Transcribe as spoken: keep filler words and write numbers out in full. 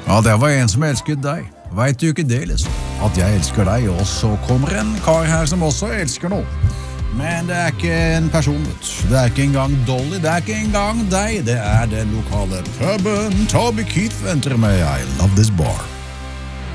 Ja, det var en som elsket deg. Vet du ikke det, liksom? At jeg elsker deg, og så kommer en kar her som også elsker noe. Men det er ikke en person, vet du. Det er ikke engang Dolly, det er ikke engang deg. Det er den lokale puben. Toby Keith venter med I Love This Bar.